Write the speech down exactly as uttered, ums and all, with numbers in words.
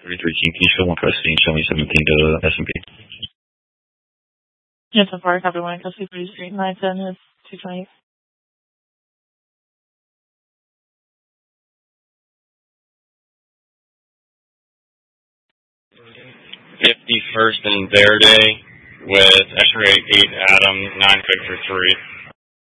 thirty-three King, can you show one custody and show me seventeen to S and P? Yes, so far, copy one, custody, three Street, nine ten is two twenty. fifty-first and Verde with X-ray eight Adam, nine Victor three.